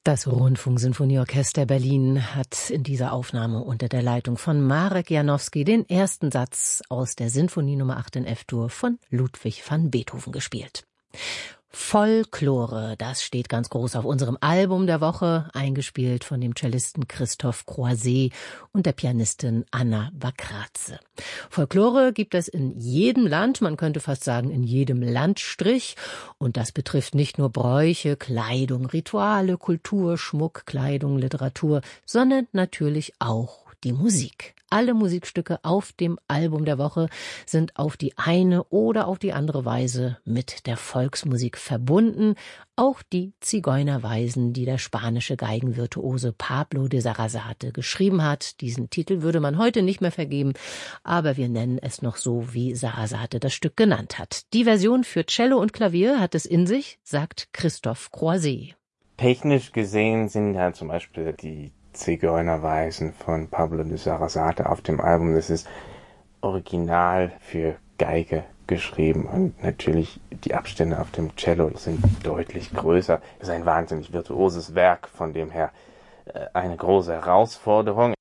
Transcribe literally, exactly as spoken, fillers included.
Das Rundfunksinfonieorchester Berlin hat in dieser Aufnahme unter der Leitung von Marek Janowski den ersten Satz aus der Sinfonie Nummer acht in F-Dur von Ludwig van Beethoven gespielt. Folklore, das steht ganz groß auf unserem Album der Woche, eingespielt von dem Cellisten Christophe Croiset und der Pianistin Anna Bakratze. Folklore gibt es in jedem Land, man könnte fast sagen in jedem Landstrich, und das betrifft nicht nur Bräuche, Kleidung, Rituale, Kultur, Schmuck, Kleidung, Literatur, sondern natürlich auch die Musik. Alle Musikstücke auf dem Album der Woche sind auf die eine oder auf die andere Weise mit der Volksmusik verbunden. Auch die Zigeunerweisen, die der spanische Geigenvirtuose Pablo de Sarasate geschrieben hat. Diesen Titel würde man heute nicht mehr vergeben, aber wir nennen es noch so, wie Sarasate das Stück genannt hat. Die Version für Cello und Klavier hat es in sich, sagt Christophe Croiset. Technisch gesehen sind ja zum Beispiel die Zigeunerweisen von Pablo de Sarasate auf dem Album. Das ist original für Geige geschrieben und natürlich die Abstände auf dem Cello sind deutlich größer. Das ist ein wahnsinnig virtuoses Werk, von dem her eine große Herausforderung.